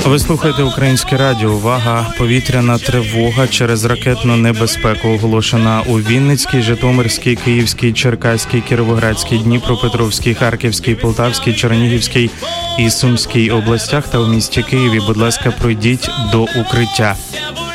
Ви слухаєте Українське радіо. Увага! Повітряна тривога через ракетну небезпеку оголошена у Вінницькій, Житомирській, Київській, Черкаській, Кіровоградській, Дніпропетровській, Харківській, Полтавській, Чернігівській і Сумській областях та у місті Києві. Будь ласка, пройдіть до укриття.